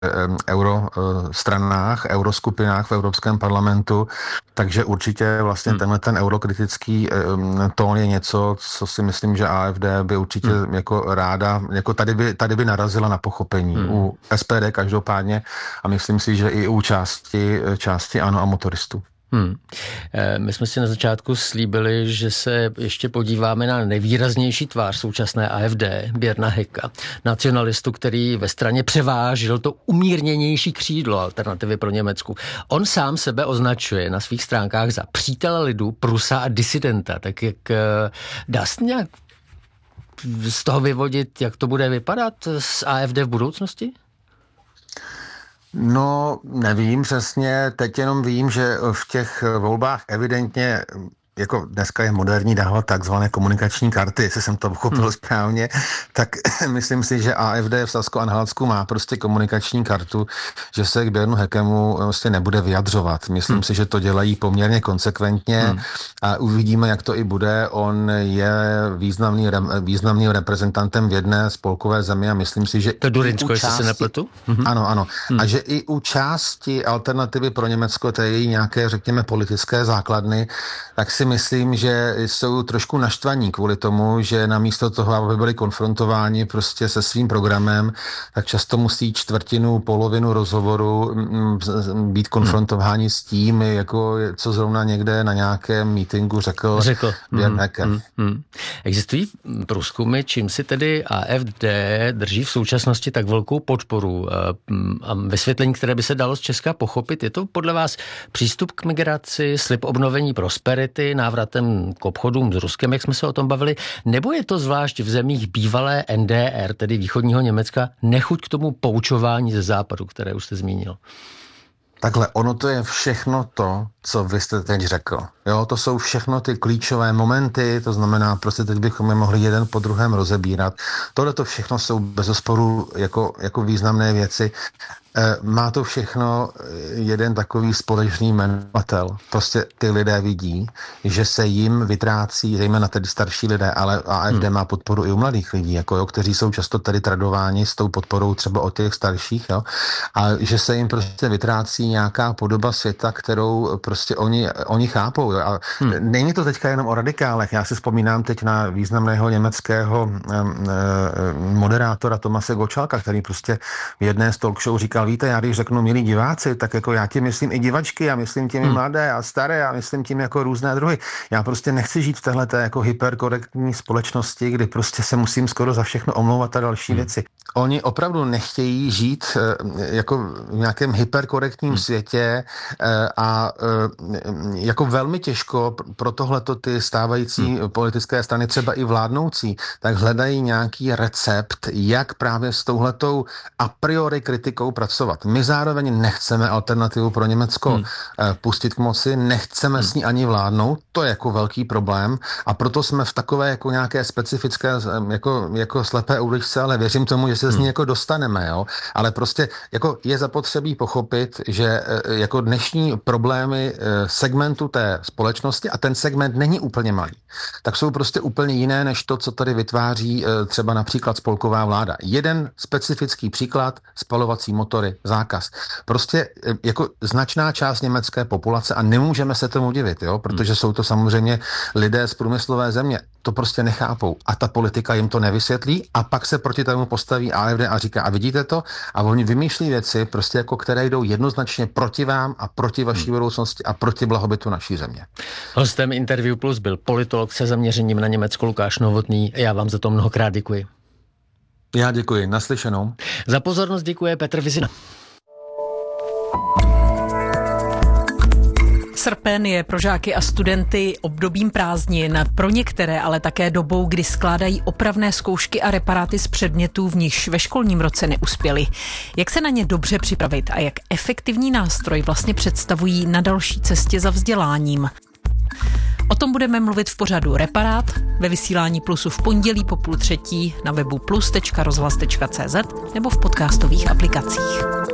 eurostranách, euroskupinách v Evropském parlamentu, takže určitě vlastně tenhle ten eurokritický tón je něco, co si myslím, že AfD by určitě jako ráda, jako tady by narazila na pochopení. U SPD každopádně a myslím si, že i u části ANO a motoristů. My jsme si na začátku slíbili, že se ještě podíváme na nejvýraznější tvář současné AfD, Bjarna Höcka, nacionalistu, který ve straně převážil to umírněnější křídlo Alternativy pro Německu. On sám sebe označuje na svých stránkách za přítele lidu, Prusa a disidenta. Tak jak dá se nějak z toho vyvodit, jak to bude vypadat s AfD v budoucnosti? No, nevím přesně, teď jenom vím, že v těch volbách evidentně, jako dneska je moderní dávat takzvané komunikační karty, jestli jsem to pochopil správně, tak myslím si, že AfD v Sasko-Anhaltsku má prostě komunikační kartu, že se k Bjarnu Höckemu prostě nebude vyjadřovat. Myslím si, že to dělají poměrně konsekventně a uvidíme, jak to i bude. On je významným reprezentantem v jedné spolkové zemi a myslím si, že to Durinsko, jestli se nepletu? Ano. A že i u části Alternativy pro Německo, to je její nějaké, řekněme, politické základny, tak si myslím, že jsou trošku naštvaní kvůli tomu, že namísto toho, aby byli konfrontováni prostě se svým programem, tak často musí polovinu rozhovoru být konfrontováni s tím, jako co zrovna někde na nějakém mítinku řekl Bjarne Höcke. Existují průzkumy, čím si tedy AfD drží v současnosti tak velkou podporu a vysvětlení, které by se dalo z Česka pochopit? Je to podle vás přístup k migraci, slib obnovení prosperity, návratem k obchodům s Ruskem, jak jsme se o tom bavili, nebo je to zvlášť v zemích bývalé NDR, tedy východního Německa, nechuť k tomu poučování ze západu, které už jste zmínil? Takhle, ono to je všechno to, co vy jste teď řekl. Jo, to jsou všechno ty klíčové momenty, to znamená, prostě teď bychom je mohli jeden po druhém rozebírat. Tohle to všechno jsou bezesporu jako významné věci. Má to všechno jeden takový společný jmenovatel. Prostě ty lidé vidí, že se jim vytrácí, zejména tedy starší lidé, ale AfD má podporu i u mladých lidí, kteří jsou často tady tradováni s tou podporou třeba od těch starších, jo, a že se jim prostě vytrácí nějaká podoba světa, kterou prostě oni chápou. Jo. A není to teďka jenom o radikálech. Já si vzpomínám teď na významného německého moderátora Tomase Gottschalka, který prostě v jedné z talk show říkal, víte, já když řeknu milí diváci, tak jako já tím myslím i divačky, já myslím tím i mladé a staré, já myslím tím jako různé druhy. Já prostě nechci žít v téhleté jako hyperkorektní společnosti, kdy prostě se musím skoro za všechno omlouvat a další věci. Oni opravdu nechtějí žít jako v nějakém hyperkorektním světě a jako velmi těžko pro tohleto ty stávající politické strany, třeba i vládnoucí, tak hledají nějaký recept, jak právě s touhletou a priori kritikou pracovat. My zároveň nechceme Alternativu pro Německo pustit k moci, nechceme s ní ani vládnout, to je jako velký problém a proto jsme v takové jako nějaké specifické jako slepé uličce, ale věřím tomu, že se z ní jako dostaneme, jo. Ale prostě jako je zapotřebí pochopit, že jako dnešní problémy segmentu té společnosti, a ten segment není úplně malý, tak jsou prostě úplně jiné, než to, co tady vytváří třeba například spolková vláda. Jeden specifický příklad, spalovací motory, zákaz. Prostě jako značná část německé populace, a nemůžeme se tomu divit, jo, protože jsou to samozřejmě lidé z průmyslové země, to prostě nechápou a ta politika jim to nevysvětlí a pak se proti tomu postaví AfD a říká, a vidíte to? A oni vymýšlí věci, prostě jako které jdou jednoznačně proti vám a proti vaší budoucnosti a proti blahobytu naší země. Hostem Interview Plus byl politolog se zaměřením na Německo Lukáš Novotný. Já vám za to mnohokrát děkuji. Já děkuji, naslyšenou. Za pozornost děkuje Petr Vizina. Srpen je pro žáky a studenty obdobím prázdnin, pro některé ale také dobou, kdy skládají opravné zkoušky a reparáty z předmětů, v nichž ve školním roce neuspěli. Jak se na ně dobře připravit a jak efektivní nástroj vlastně představují na další cestě za vzděláním? O tom budeme mluvit v pořadu Reparát ve vysílání Plusu v pondělí po 14:30 na webu plus.rozhlas.cz nebo v podcastových aplikacích.